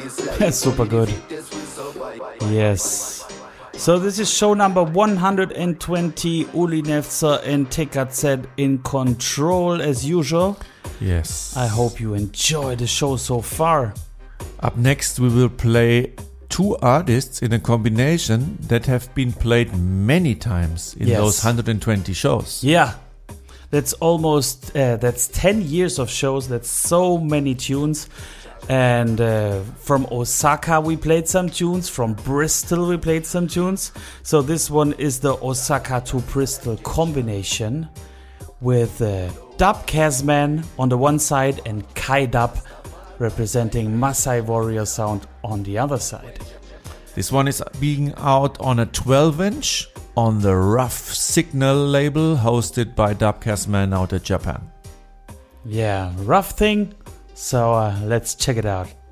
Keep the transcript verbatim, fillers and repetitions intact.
That's super good. Yes. So this is show number one hundred twenty. Uli Nefzer and T K Z in control as usual. Yes. I hope you enjoy the show so far. Up next we will play two artists in a combination that have been played many times in Yes. those one hundred twenty shows. Yeah. That's almost, uh, that's ten years of shows. That's so many tunes. And uh, from Osaka we played some tunes. From Bristol we played some tunes. So this one is the Osaka to Bristol combination with uh, Dub Kazman on the one side and Kai Dub representing Maasai Warrior Sound on the other side. This one is being out on a twelve inch on the Rough Signal label, hosted by Dub Kazman out of Japan. Yeah, rough thing. So uh, let's check it out.